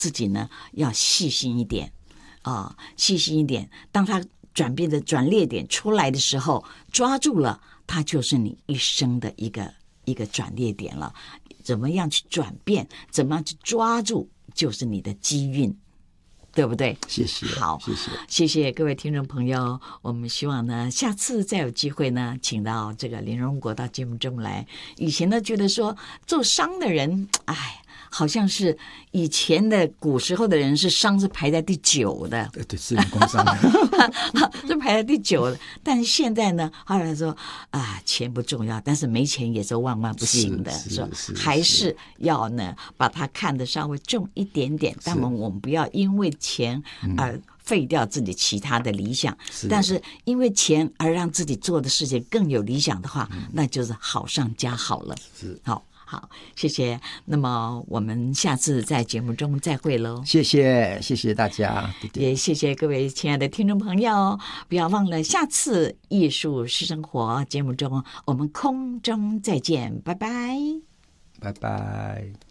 自己呢要细心一点细心一点。当它转变的转捩点出来的时候，抓住了，它就是你一生的一个转捩点了。怎么样去转变，怎么样去抓住，就是你的机运，对不对？ 谢谢。 好，谢谢各位听众朋友。我们希望呢，下次再有机会呢，请到这个林荣国到节目中来。以前呢，觉得说做商的人，好像是以前的古时候的人是商是排在第9的， 对，私人工商是排在第9的。但是现在呢，后来说钱不重要，但是没钱也是万万不行的，说还是要呢把它看得稍微重一点点。当然我们不要因为钱而废掉自己其他的理想，但是因为钱而让自己做的事情更有理想的话，那就是好上加好了。好，谢谢。那么我们下次在节目中再会喽。 谢谢大家， 也谢谢各位亲爱的听众朋友。不要忘了下次艺术是生活节目中我们空中再见，拜拜。 拜拜。